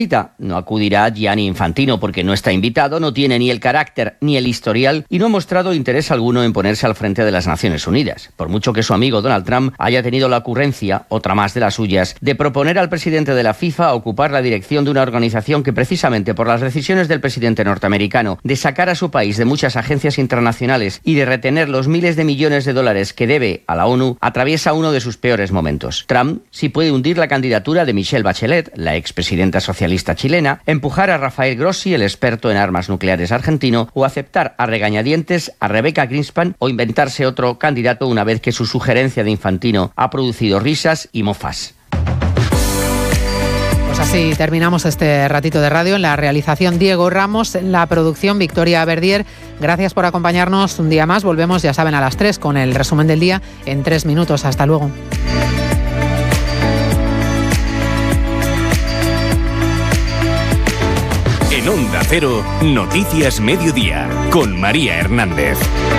No acudirá Gianni Infantino porque no está invitado, no tiene ni el carácter ni el historial y no ha mostrado interés alguno en ponerse al frente de las Naciones Unidas. Por mucho que su amigo Donald Trump haya tenido la ocurrencia, otra más de las suyas, de proponer al presidente de la FIFA ocupar la dirección de una organización que precisamente por las decisiones del presidente norteamericano de sacar a su país de muchas agencias internacionales y de retener los miles de millones de dólares que debe a la ONU, atraviesa uno de sus peores momentos. Trump sí puede hundir la candidatura de Michelle Bachelet, la expresidenta socialista chilena, empujar a Rafael Grossi, el experto en armas nucleares argentino, o aceptar a regañadientes a Rebecca Greenspan o inventarse otro candidato una vez que su sugerencia de Infantino ha producido risas y mofas. Pues así terminamos este ratito de radio. En la realización Diego Ramos, en la producción Victoria Verdier. Gracias por acompañarnos un día más. Volvemos, ya saben, a las 3 con el resumen del día en 3 minutos. Hasta luego. En Onda Cero, Noticias Mediodía, con María Hernández.